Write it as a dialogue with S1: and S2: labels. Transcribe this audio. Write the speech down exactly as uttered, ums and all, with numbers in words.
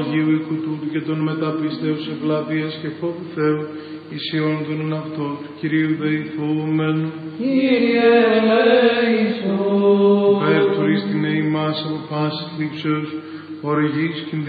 S1: Αγίου οίκου τούτου και των μεταπίστεως ευλαβίας και φόβου Θεού, ισιών των αυτό του Κυρίου δεηθούμεν.
S2: Κύριε ελέησον.
S1: Υπέρ τουρίστην ημάς από πάσης θλίψεως, οργής κινδύνου.